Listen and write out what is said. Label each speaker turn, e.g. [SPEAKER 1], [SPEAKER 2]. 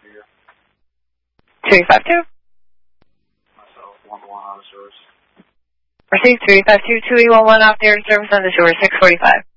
[SPEAKER 1] 2852.
[SPEAKER 2] Myself, 1-1 on the shores.
[SPEAKER 1] Received 2852, 2811 off the air service on the shore, 645.